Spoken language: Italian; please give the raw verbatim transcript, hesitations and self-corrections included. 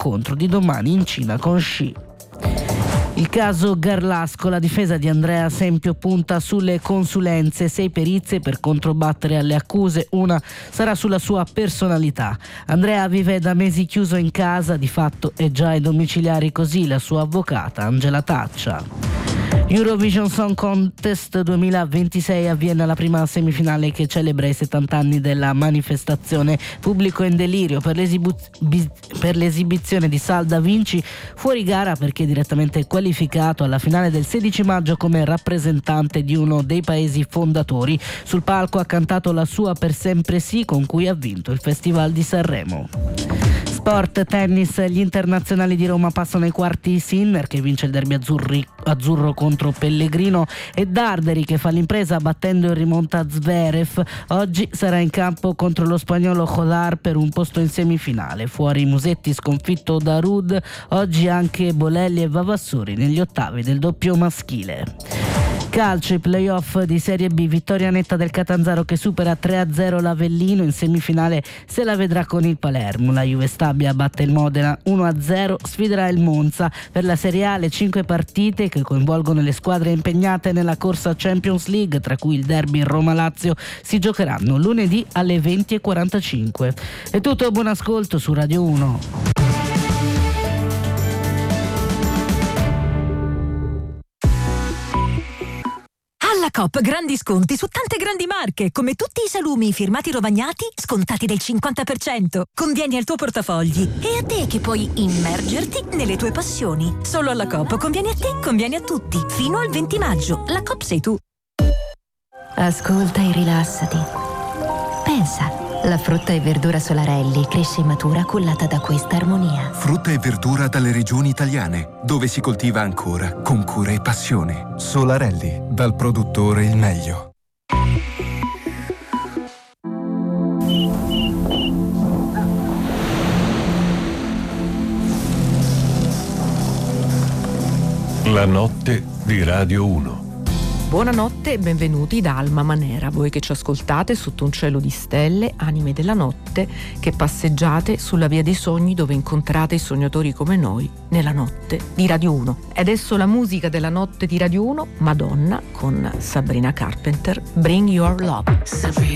l'incontro di domani in Cina con Xi. Il caso Garlasco, la difesa di Andrea Sempio punta sulle consulenze, sei perizie per controbattere alle accuse, una sarà sulla sua personalità. Andrea vive da mesi chiuso in casa, di fatto è già ai domiciliari, così la sua avvocata Angela Taccia. Eurovision Song Contest duemilaventisei a Vienna, la prima semifinale che celebra i settanta anni della manifestazione. Pubblico in delirio per, l'esibu- bi- per l'esibizione di Sal Da Vinci, fuori gara perché direttamente qualificato alla finale del sedici maggio come rappresentante di uno dei paesi fondatori. Sul palco ha cantato la sua Per sempre sì, con cui ha vinto il Festival di Sanremo. Sport, tennis, gli internazionali di Roma passano ai quarti. Sinner che vince il derby azzurri, azzurro contro Pellegrino e Darderi che fa l'impresa battendo in rimonta Zverev. Oggi sarà in campo contro lo spagnolo Jodar per un posto in semifinale. Fuori Musetti sconfitto da Ruud, oggi anche Bolelli e Vavassori negli ottavi del doppio maschile. Calcio, i playoff di Serie B, vittoria netta del Catanzaro che supera tre a zero l'Avellino, in semifinale se la vedrà con il Palermo. La Juve Stabia batte il Modena uno a zero, sfiderà il Monza. Per la Serie A le cinque partite che coinvolgono le squadre impegnate nella corsa Champions League, tra cui il derby Roma-Lazio, si giocheranno lunedì alle venti e quarantacinque. È tutto, buon ascolto su Radio uno. Alla Coop grandi sconti su tante grandi marche, come tutti i salumi firmati Rovagnati scontati del cinquanta per cento. Convieni al tuo portafogli e a te che puoi immergerti nelle tue passioni. Solo alla Coop conviene a te, conviene a tutti. Fino al venti maggio. La Coop sei tu. Ascolta e rilassati. Pensa. La frutta e verdura Solarelli cresce e matura cullata da questa armonia. Frutta e verdura dalle regioni italiane, dove si coltiva ancora con cura e passione. Solarelli, dal produttore il meglio. La notte di Radio uno. Buonanotte e benvenuti da Alma Manera, voi che ci ascoltate sotto un cielo di stelle, anime della notte, che passeggiate sulla via dei sogni dove incontrate i sognatori come noi nella notte di Radio uno. E adesso la musica della notte di Radio uno, Madonna con Sabrina Carpenter, Bring Your Love. Sabrina.